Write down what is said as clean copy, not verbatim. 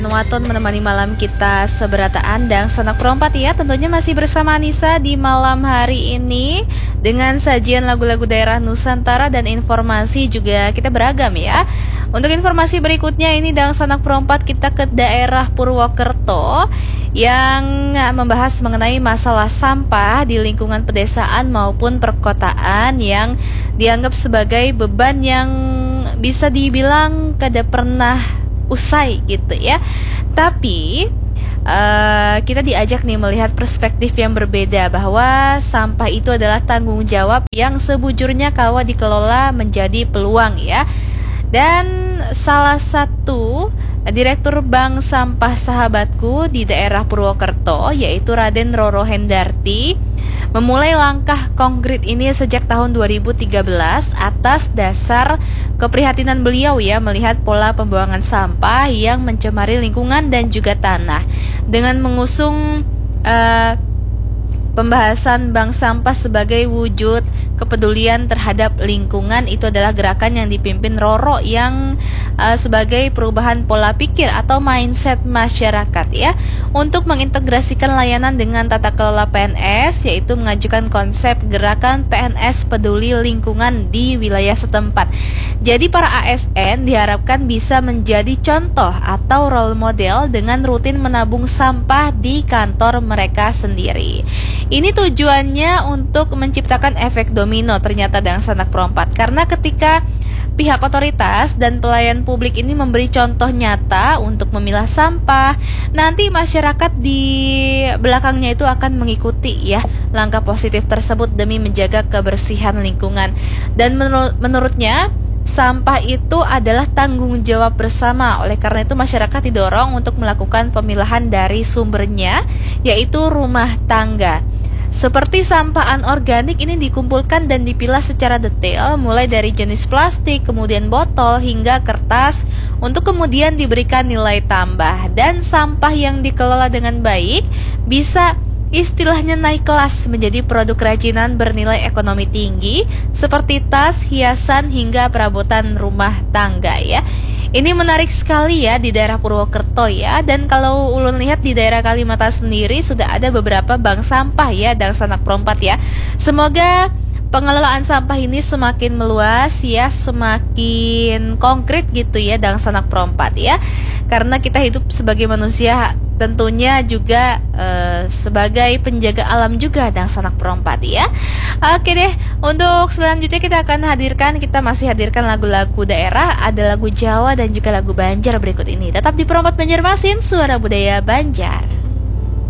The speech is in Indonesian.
Waton menemani malam kita seberataan dan sanak perompat ya. Tentunya masih bersama Anissa di malam hari ini dengan sajian lagu-lagu daerah Nusantara dan informasi juga kita beragam ya. Untuk informasi berikutnya ini dan sanak perompat kita ke daerah Purwokerto yang membahas mengenai masalah sampah di lingkungan pedesaan maupun perkotaan yang dianggap sebagai beban yang bisa dibilang kada pernah usai gitu ya. Tapi kita diajak nih melihat perspektif yang berbeda bahwa sampah itu adalah tanggung jawab yang sebujurnya kalau dikelola menjadi peluang ya. Dan salah satu Direktur Bank Sampah Sahabatku di daerah Purwokerto yaitu Raden Roro Hendarti memulai langkah konkret ini sejak tahun 2013 atas dasar keprihatinan beliau ya melihat pola pembuangan sampah yang mencemari lingkungan dan juga tanah dengan mengusung pembahasan bank sampah sebagai wujud kepedulian terhadap lingkungan. Itu adalah gerakan yang dipimpin Roro yang sebagai perubahan pola pikir atau mindset masyarakat ya untuk mengintegrasikan layanan dengan tata kelola PNS, yaitu mengajukan konsep gerakan PNS peduli lingkungan di wilayah setempat. Jadi para ASN diharapkan bisa menjadi contoh atau role model dengan rutin menabung sampah di kantor mereka sendiri. Ini tujuannya untuk menciptakan efek domino ternyata dan sanak perompat. Karena ketika pihak otoritas dan pelayan publik ini memberi contoh nyata untuk memilah sampah, nanti masyarakat di belakangnya itu akan mengikuti ya langkah positif tersebut demi menjaga kebersihan lingkungan. Dan menurutnya sampah itu adalah tanggung jawab bersama. Oleh karena itu masyarakat didorong untuk melakukan pemilahan dari sumbernya, yaitu rumah tangga. Seperti sampah anorganik ini dikumpulkan dan dipilah secara detail mulai dari jenis plastik, kemudian botol hingga kertas untuk kemudian diberikan nilai tambah. Dan sampah yang dikelola dengan baik bisa istilahnya naik kelas menjadi produk kerajinan bernilai ekonomi tinggi seperti tas, hiasan hingga perabotan rumah tangga ya. Ini menarik sekali ya di daerah Purwokerto ya. Dan kalau ulun lihat di daerah Kalimantan sendiri sudah ada beberapa bank sampah ya dan sanak perompat ya. Semoga pengelolaan sampah ini semakin meluas ya, semakin konkret gitu ya dan sanak perompat ya. Karena kita hidup sebagai manusia tentunya juga sebagai penjaga alam juga dan sanak perompat ya. Oke deh, untuk selanjutnya kita masih hadirkan lagu-lagu daerah, ada lagu Jawa dan juga lagu Banjar berikut ini. Tetap di Perompat Banjarmasin, suara budaya Banjar.